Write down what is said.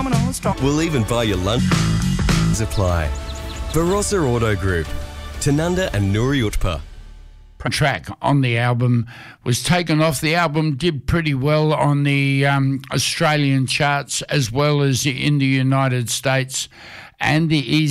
phenomenal, strong. We'll even buy your lunch. Apply. Barossa Auto Group. Tanunda and Nuri Utpa. Track on the album was taken off. The album did pretty well on the Australian charts as well as in the United States, and the